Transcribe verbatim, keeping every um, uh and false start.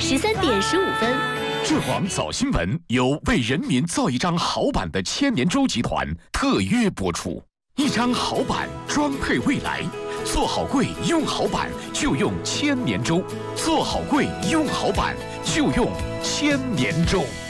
十三点十五分。 浙广早新闻由为人民造一张好版的千年舟集团特约播出。一张好版装配未来，做好柜用好版就用千年舟，做好柜用好版就用千年舟。